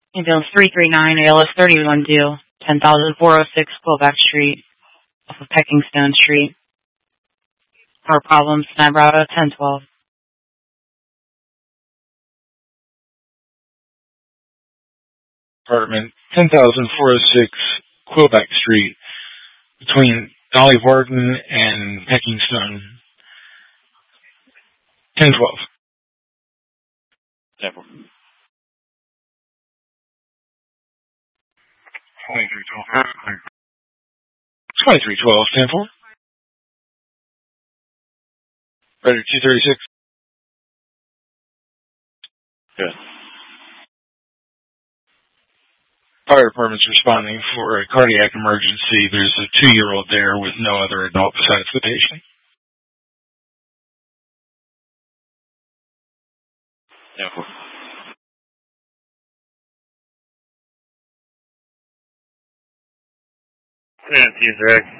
Ambulance 339, ALS 31 due, 10,406 Quebec Street, off of Peckingstone Street. Car problems, Niobrara 1012. Apartment 10,406 Quebec Street, between Dolly Varden and Peckingstone. 1012. 2312. 2312, 10-4. Rider 236. Good. Fire department's responding for a cardiac emergency. There's a 2-year-old there with no other adult besides the patient. And Teaser X.